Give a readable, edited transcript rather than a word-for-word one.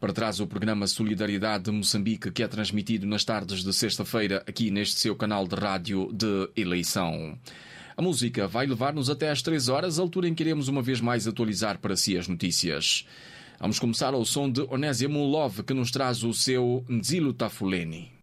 para trás o programa Solidariedade de Moçambique, que é transmitido nas tardes de sexta-feira aqui neste seu canal de rádio de eleição. A música vai levar-nos até às 3 horas, altura em que iremos uma vez mais atualizar para si as notícias. Vamos começar ao som de Onésimo Love, que nos traz o seu Nzilo Tafuleni.